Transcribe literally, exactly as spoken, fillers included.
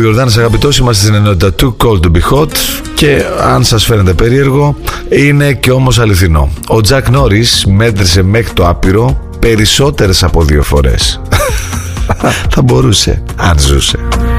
Γιορδάνης, αγαπητός, είμαστε στην ενότητα Too Cold to Be Hot. Και αν σας φαίνεται περίεργο, είναι και όμως αληθινό. Ο Τζακ Νόρις μέτρησε μέχρι το άπειρο περισσότερες από δύο φορές. Θα μπορούσε, αν ζούσε.